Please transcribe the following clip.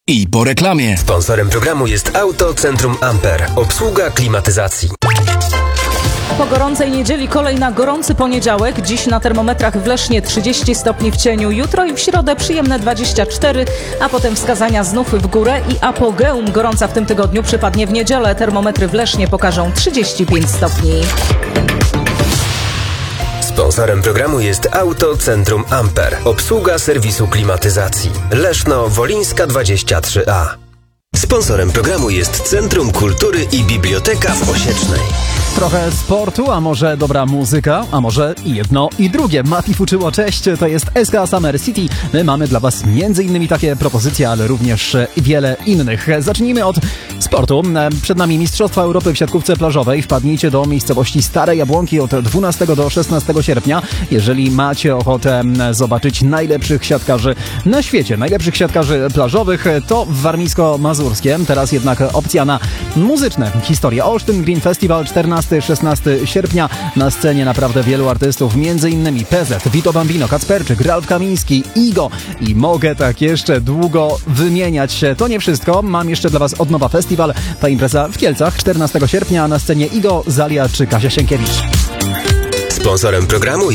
I po reklamie. Sponsorem programu jest Autocentrum Amper. Obsługa klimatyzacji. Po gorącej niedzieli kolej na gorący poniedziałek. Dziś na termometrach w Lesznie 30 stopni w cieniu. Jutro i w środę przyjemne 24, a potem wskazania znów w górę i apogeum gorąca w tym tygodniu przypadnie w niedzielę. Termometry w Lesznie pokażą 35 stopni. Sponsorem programu jest Autocentrum Amper. Obsługa serwisu klimatyzacji. Leszno Wolińska 23A. Sponsorem programu jest Centrum Kultury i Biblioteka w Osiecznej. Trochę sportu, a może dobra muzyka, a może i jedno i drugie. Mati Fuczyło, cześć, to jest SK Summer City. My mamy dla Was m.in. takie propozycje, ale również wiele innych. Zacznijmy od sportu. Przed nami Mistrzostwa Europy w siatkówce plażowej. Wpadnijcie do miejscowości Stare Jabłonki od 12 do 16 sierpnia. Jeżeli macie ochotę zobaczyć najlepszych siatkarzy na świecie, najlepszych siatkarzy plażowych, to w Warmińsko-Mazurskie. Teraz jednak opcja na muzyczne historie. Olsztyn Green Festival 14-16 sierpnia. Na scenie naprawdę wielu artystów, m.in. PZ, Vito Bambino, Kacperczyk, Ralf Kamiński, Igo i mogę tak jeszcze długo wymieniać. To nie wszystko. Mam jeszcze dla Was od nowa festiwal. Ta impreza w Kielcach 14 sierpnia. Na scenie Igo, Zalia czy Kasia Sienkiewicz. Sponsorem programu